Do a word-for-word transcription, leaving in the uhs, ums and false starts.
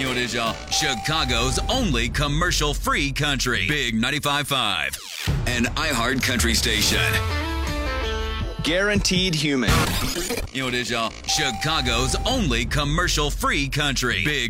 因为这叫 Chicago's only commercial-free country. Big ninety-five point five. An iHeart Country station. Guaranteed human. 因为这叫 Chicago's only commercial-free country. Big